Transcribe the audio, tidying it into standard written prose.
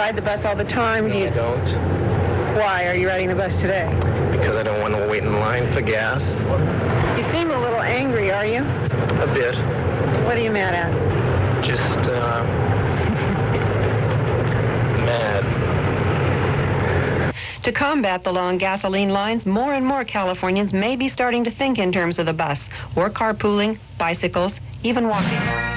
ride the bus all the time? No, I don't. Why are you riding the bus today? Because I don't want to wait in line for gas. You seem a little angry, are you? A bit. What are you mad at? Just, mad. To combat the long gasoline lines, more and more Californians may be starting to think in terms of the bus, or carpooling, bicycles, even walking.